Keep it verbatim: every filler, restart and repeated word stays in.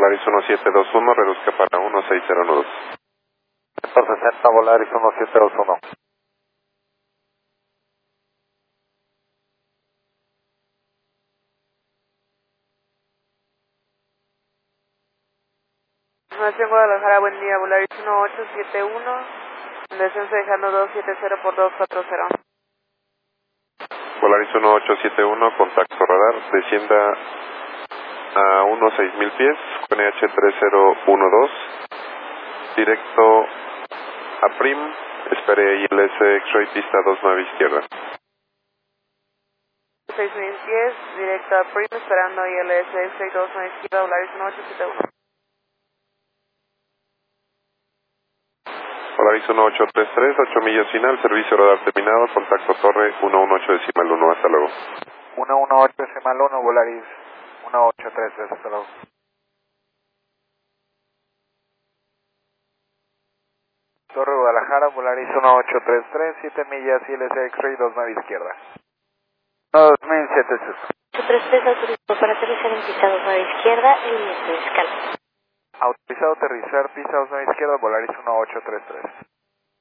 Volaris uno siete dos uno, reduzca para uno seis cero uno dos. ciento sesenta, Volaris uno siete dos uno. Nación Guadalajara, buen día, Volaris uno ocho siete uno, en descenso dejando dos siete cero por dos cuatro cero. Volaris uno ocho siete uno, contacto radar, descienda a uno seis mil pies, con E H tres cero uno dos, directo a Prim, espere I L S X-Ray pista dos nueve izquierda. seis mil pies, directo a Prim, esperando I L S X-Ray dos nueve izquierda, Volaris uno ocho siete uno. Volaris uno ocho tres tres, ocho millas final, servicio radar terminado, contacto torre uno uno ocho decimal uno, hasta luego. uno uno ocho decimal uno, Volaris uno ocho tres tres, hasta luego. Torre Guadalajara, Volaris uno ocho tres tres, siete millas, I L S X-Ray dos nueve izquierda. No, dos mil siete cero. ocho tres tres autorizado para aterrizar en pista dos nueve izquierda, en línea de escala. Autorizado aterrizar, pista dos nueve izquierda, Volaris uno ocho tres tres.